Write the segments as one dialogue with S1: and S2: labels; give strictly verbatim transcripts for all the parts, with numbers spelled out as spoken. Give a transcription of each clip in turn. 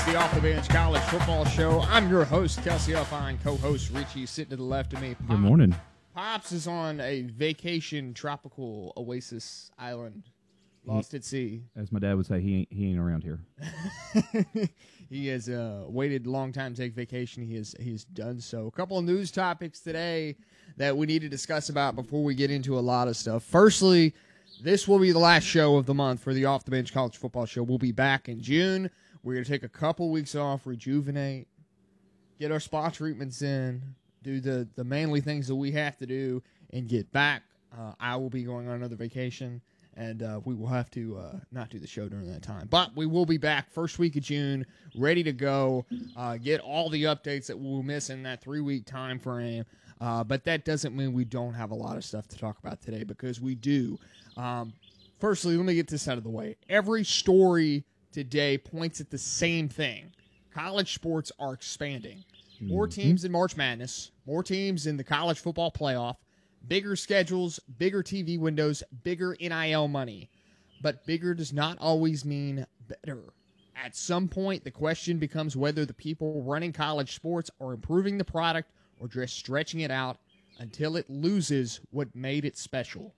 S1: The Off the Bench College Football Show. I'm your host, Kelsey Alfine, co-host Richie, sitting to the left of me. Pop,
S2: Good morning.
S1: Pops is on a vacation tropical oasis island, lost
S2: he,
S1: at sea.
S2: As my dad would say, he ain't he ain't around here.
S1: He has uh, waited a long time to take vacation. He has he's done so. A couple of news topics today that we need to discuss about before we get into a lot of stuff. Firstly, this will be the last show of the month for the Off the Bench College Football Show. We'll be back in June. We're going to take a couple weeks off, rejuvenate, get our spa treatments in, do the, the manly things that we have to do, and get back. Uh, I will be going on another vacation, and uh, we will have to uh, not do the show during that time. But we will be back first week of June, ready to go, uh, get all the updates that we'll miss in that three-week time frame. Uh, but that doesn't mean we don't have a lot of stuff to talk about today, because we do. Um, firstly, let me get this out of the way. Every story today points at the same thing. College sports are expanding. More teams in March Madness, more teams in the college football playoff, bigger schedules, bigger T V windows, bigger N I L money. But bigger does not always mean better. At some point, the question becomes whether the people running college sports are improving the product or just stretching it out until it loses what made it special.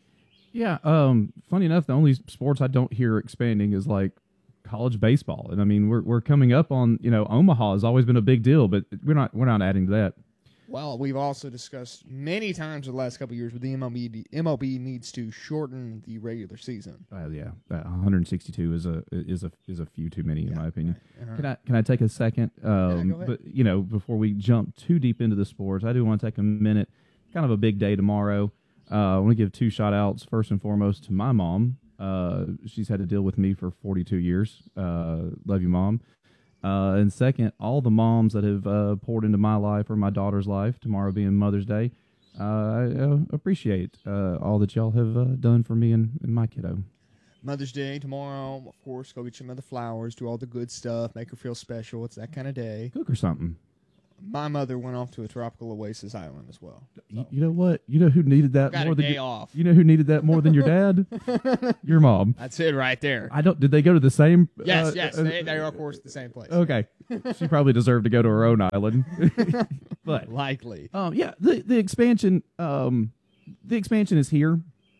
S2: Yeah, um, funny enough, the only sports I don't hear expanding is like college baseball, and I mean we're we're coming up on, you know, Omaha has always been a big deal, but we're not we're not adding to that.
S1: Well, we've also discussed many times in the last couple of years with the M L B. The M L B needs to shorten the regular season.
S2: Uh, yeah, uh, one hundred sixty-two is a is a is a few too many in
S1: yeah,
S2: my opinion.
S1: Uh-huh.
S2: Can I can I take a second? Um,
S1: yeah, go ahead.
S2: But you know, before we jump too deep into the sports, I do want to take a minute. Kind of a big day tomorrow. Uh, I want to give two shout outs. First and foremost to my mom. Uh, she's had to deal with me for forty-two years. Uh, love you, Mom. Uh, and second, all the moms that have uh, poured into my life or my daughter's life, tomorrow being Mother's Day, uh, I uh, appreciate uh, all that y'all have uh, done for me and, and my kiddo.
S1: Mother's Day tomorrow, of course. Go get your mother flowers, do all the good stuff, make her feel special. It's that kind of day.
S2: Cook or something.
S1: My mother went off to a tropical oasis island as well.
S2: So. You know what? You know who needed that
S1: got
S2: more
S1: a
S2: than
S1: day
S2: your,
S1: off.
S2: You know who needed that more than your dad? Your mom.
S1: That's it right there.
S2: I don't. Did they go to the same?
S1: Yes,
S2: uh,
S1: yes.
S2: uh,
S1: They, they are, of course, the same place.
S2: Okay. She probably deserved to go to her own island. But
S1: likely.
S2: um, yeah, the the expansion um, the expansion is here.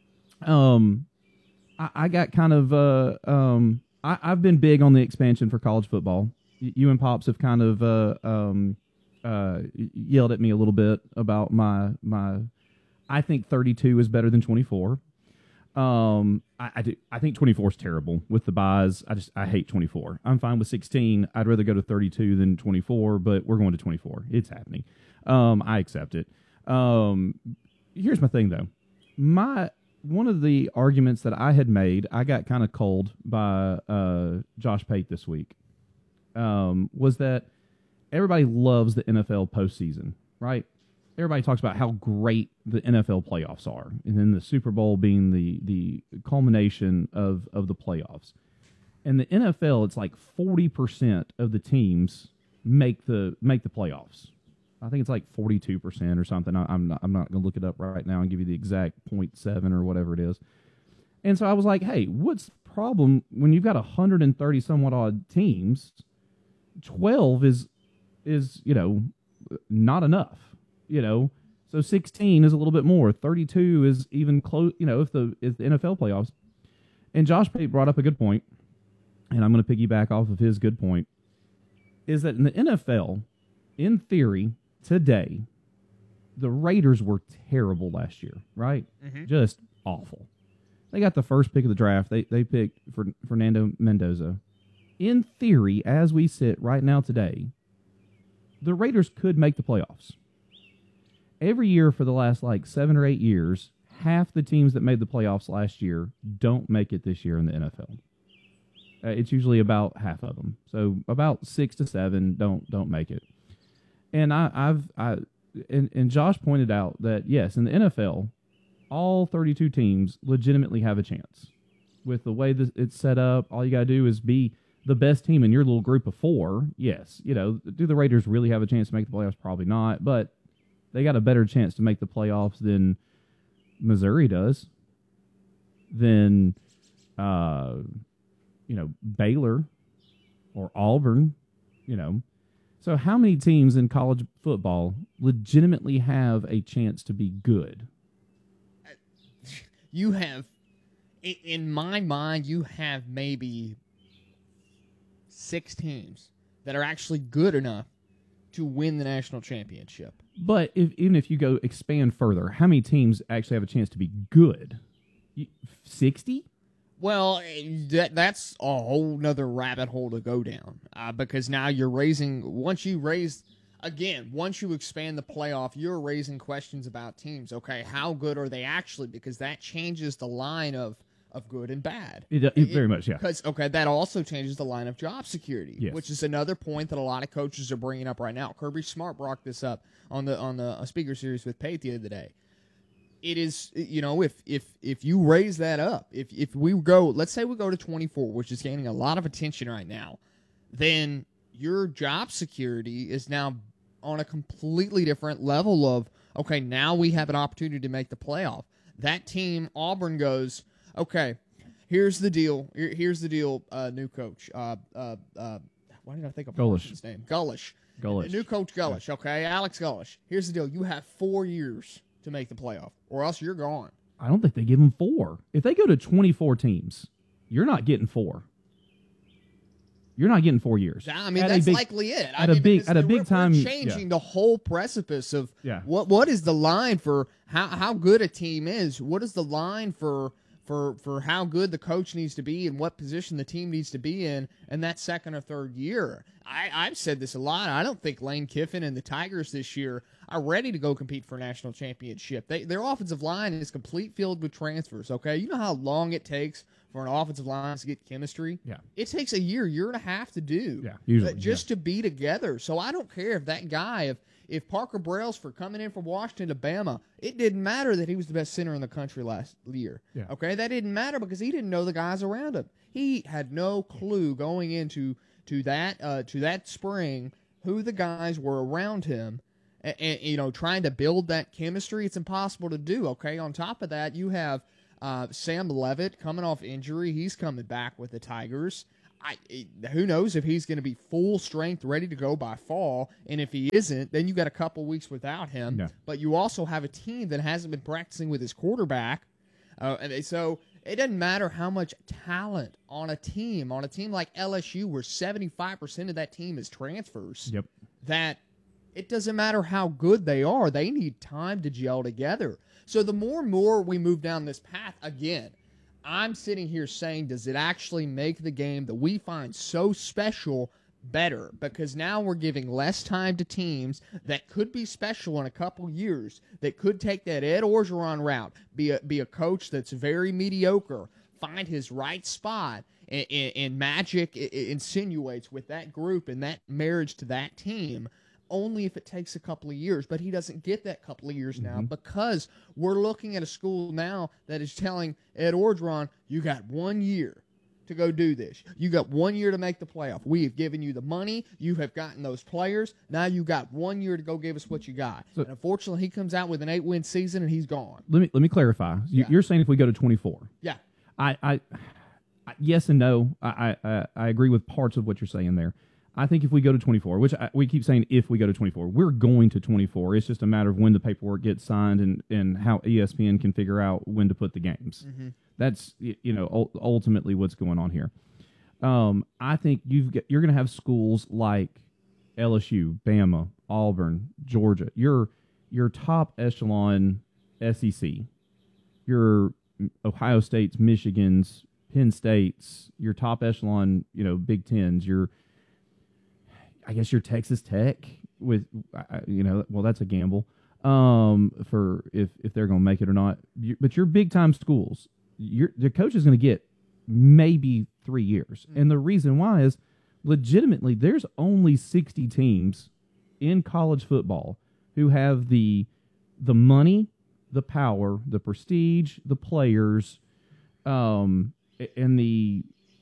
S2: Um, I, I got kind of uh um I, I've been big on the expansion for college football. Y- you and Pops have kind of uh um. Uh, yelled at me a little bit about my my. I think thirty-two is better than twenty-four. Um, I, I do. I think twenty-four is terrible with the buys. I just I hate twenty-four. I'm fine with sixteen. I'd rather go to thirty-two than twenty-four, but we're going to twenty-four. It's happening. Um, I accept it. Um, here's my thing though. My one of the arguments that I had made, I got kind of cold by uh Josh Pate this week. Um, was that. Everybody loves the N F L postseason, right? Everybody talks about how great the N F L playoffs are, and then the Super Bowl being the the culmination of, of the playoffs. And the N F L, it's like forty percent of the teams make the make the playoffs. I think it's like forty-two percent or something. I, I'm not, I'm not going to look it up right now and give you the exact zero point seven or whatever it is. And so I was like, hey, what's the problem when you've got one hundred thirty somewhat odd teams? twelve is... is, you know, not enough, you know, so sixteen is a little bit more. thirty-two is even close, you know, if the if the N F L playoffs. And Josh Pate brought up a good point, and I'm going to piggyback off of his good point, is that in the N F L, in theory, today, the Raiders were terrible last year, right? Mm-hmm. Just awful. They got the first pick of the draft. They they picked for Fernando Mendoza. In theory, as we sit right now today, the Raiders could make the playoffs. Every year for the last like seven or eight years, half the teams that made the playoffs last year don't make it this year in the N F L. Uh, it's usually about half of them. So about six to seven don't don't make it. And I, I've I and, and Josh pointed out that yes, in the N F L, all thirty-two teams legitimately have a chance. With the way that it's set up, all you got to do is be the best team in your little group of four. Yes, you know, do the Raiders really have a chance to make the playoffs? Probably not, but they got a better chance to make the playoffs than Missouri does, than, uh, you know, Baylor, or Auburn, you know. So how many teams in college football legitimately have a chance to be good?
S1: You have, in my mind, you have maybe six teams that are actually good enough to win the national championship.
S2: But if, even if you go expand further, how many teams actually have a chance to be good? sixty?
S1: Well, that that's a whole nother rabbit hole to go down uh, because now you're raising, once you raise, again, once you expand the playoff, you're raising questions about teams. Okay, how good are they actually? Because that changes the line of, of good and bad.
S2: It, it, it very much, yeah.
S1: Because, okay, that also changes the line of job security,
S2: yes.
S1: which is another point that a lot of coaches are bringing up right now. Kirby Smart brought this up on the on the uh, speaker series with Pate the other day. It is, you know, if if if you raise that up, if if we go, let's say we go to twenty-four, which is gaining a lot of attention right now, then your job security is now on a completely different level of, okay, now we have an opportunity to make the playoff. That team, Auburn, goes, okay, here's the deal. Here, here's the deal, uh, new coach. Uh, uh, uh, why did I think of
S2: Gullish.
S1: his name? Gullish.
S2: Gullish.
S1: New coach Gullish, okay, Alex Gullish. Here's the deal. You have four years to make the playoff, or else you're gone.
S2: I don't think they give them four. If they go to twenty-four teams, you're not getting four. You're not getting four years.
S1: I mean,
S2: at
S1: that's
S2: big,
S1: likely it. I
S2: at
S1: mean,
S2: a big, at a
S1: we're,
S2: big time,
S1: we're changing
S2: yeah.
S1: the whole precipice of
S2: yeah.
S1: what what is the line for how how good a team is. What is the line for for for how good the coach needs to be and what position the team needs to be in in that second or third year. I, I've said this a lot. I don't think Lane Kiffin and the Tigers this year are ready to go compete for a national championship. They, their offensive line is complete filled with transfers, okay? You know how long it takes for an offensive line to get chemistry?
S2: Yeah.
S1: It takes a year, year and a half to do.
S2: Yeah, usually.
S1: Just
S2: yeah.
S1: to be together. So I don't care if that guy, if if Parker Brailsford coming in from Washington to Bama, it didn't matter that he was the best center in the country last year.
S2: Yeah.
S1: Okay? That didn't matter because he didn't know the guys around him. He had no clue going into to that uh, to that spring who the guys were around him. And, and, you know, trying to build that chemistry, it's impossible to do, okay? On top of that, you have uh, Sam Levitt coming off injury. He's coming back with the Tigers. I, it, who knows if he's going to be full strength, ready to go by fall. And if he isn't, then you got a couple weeks without him.
S2: Yeah.
S1: But you also have a team that hasn't been practicing with his quarterback. Uh, and so it doesn't matter how much talent on a team, on a team like L S U where seventy-five percent of that team is transfers,
S2: Yep.
S1: that it doesn't matter how good they are. They need time to gel together. So the more and more we move down this path, again, I'm sitting here saying, does it actually make the game that we find so special better? Because now we're giving less time to teams that could be special in a couple years, that could take that Ed Orgeron route, be a, be a coach that's very mediocre, find his right spot, and, and, and magic insinuates with that group and that marriage to that team, only if it takes a couple of years. But he doesn't get that couple of years now, mm-hmm. because we're looking at a school now that is telling Ed Orgeron, you got one year to go do this. You got one year to make the playoff. We have given you the money. You have gotten those players. Now you got one year to go give us what you got. So, and unfortunately, he comes out with an eight-win season, and he's gone.
S2: Let me let me clarify.
S1: Yeah.
S2: You're saying if we go to twenty-four.
S1: Yeah.
S2: I, I, I yes and no. I, I I agree with parts of what you're saying there. I think if we go to twenty-four, which I, we keep saying if we go to twenty-four, we're going to twenty-four. It's just a matter of when the paperwork gets signed and, and how E S P N can figure out when to put the games. Mm-hmm. That's, you know, ultimately what's going on here. Um, I think you've got, you're going to have schools like L S U, Bama, Auburn, Georgia. Your your top echelon S E C, your Ohio States, Michigans, Penn States, your top echelon, you know, Big Tens, your I guess your Texas Tech with, you know, well, that's a gamble um, for if, if they're going to make it or not. You, but your big-time schools, your, the coach is going to get maybe three years. Mm-hmm. And the reason why is, legitimately, there's only sixty teams in college football who have the the money, the power, the prestige, the players, um, and the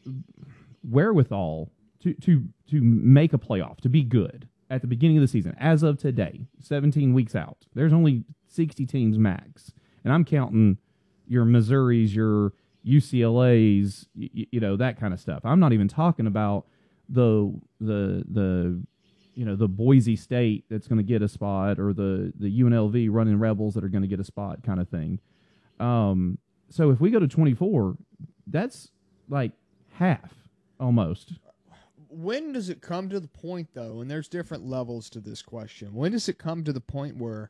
S2: wherewithal to to to make a playoff, to be good at the beginning of the season. As of today, seventeen weeks out, there's only sixty teams max. And I'm counting your Missouris, your U C L As, you, you know, that kind of stuff. I'm not even talking about the the the you know the Boise State that's going to get a spot, or the the U N L V running Rebels that are going to get a spot, kind of thing. Um, so if we go to twenty-four, that's like half almost.
S1: When does it come to the point, though, and there's different levels to this question, when does it come to the point where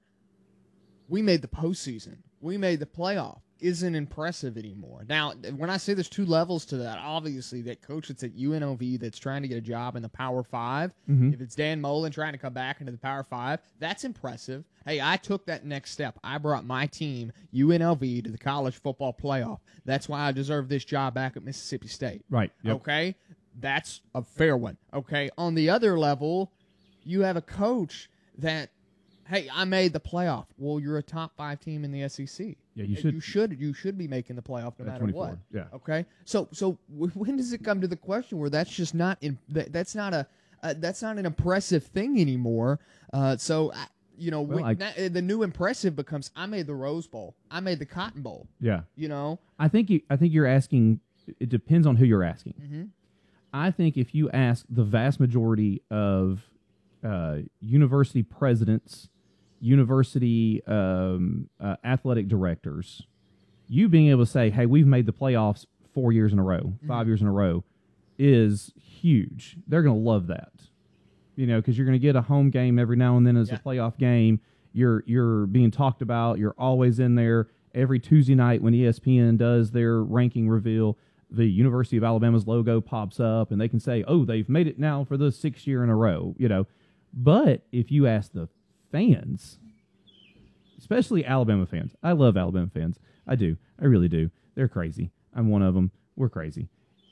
S1: we made the postseason, we made the playoff, isn't impressive anymore? Now, when I say there's two levels to that, obviously that coach that's at U N L V that's trying to get a job in the Power Five,
S2: Mm-hmm.
S1: if it's Dan Mullen trying to come back into the Power Five, that's impressive. Hey, I took that next step. I brought my team, U N L V, to the college football playoff. That's why I deserve this job back at Mississippi State.
S2: Right. Yep.
S1: Okay? That's a fair one. Okay? On the other level, you have a coach that, hey, I made the playoff. Well, you're a top five team in the S E C.
S2: Yeah, you should.
S1: You should. You should be making the playoff no
S2: At
S1: matter
S2: twenty-four,
S1: what.
S2: yeah.
S1: Okay. So, so w- when does it come to the question where that's just not in? That, that's not a. Uh, that's not an impressive thing anymore. Uh, so, I, you know,
S2: Well,
S1: when,
S2: I-
S1: that, uh, the new impressive becomes I made the Rose Bowl. I made the Cotton Bowl.
S2: Yeah.
S1: You know.
S2: I think you. I think you're asking. It depends on who you're asking.
S1: Mm-hmm.
S2: I think if you ask the vast majority of uh, university presidents, university um, uh, athletic directors, you being able to say, "Hey, we've made the playoffs four years in a row, five years in a row," is huge. They're going to love that, you know, because you're going to get a home game every now and then as
S1: Yeah.
S2: a playoff game. You're you're being talked about. You're always in there every Tuesday night when E S P N does their ranking reveal. The University of Alabama's logo pops up, and they can say, "Oh, they've made it now for the sixth year in a row." You know, but if you ask the fans, especially Alabama fans, I love Alabama fans. I do. I really do. They're crazy. I'm one of them. We're crazy.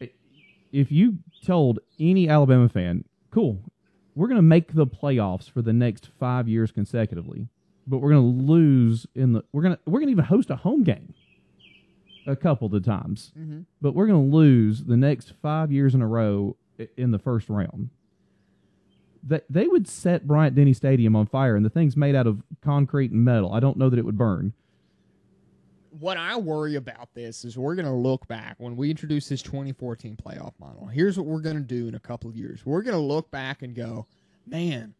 S2: If you told any Alabama fan, "Cool, we're going to make the playoffs for the next five years consecutively, but we're going to lose in the we're going to we're going to even host a home game a couple of times,
S1: Mm-hmm.
S2: but we're going to lose the next five years in a row i- in the first round." That they would set Bryant Denny Stadium on fire, and the thing's made out of concrete and metal. I don't know that it would burn.
S1: What I worry about this is we're going to look back when we introduce this twenty fourteen playoff model. Here's what we're going to do in a couple of years. We're going to look back and go, man,